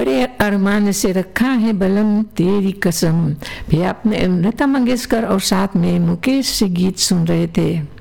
बड़े अरमान से रखा है बलम तेरी कसम। फिर आपने लता मंगेशकर और साथ में मुकेश से गीत सुन रहे थे।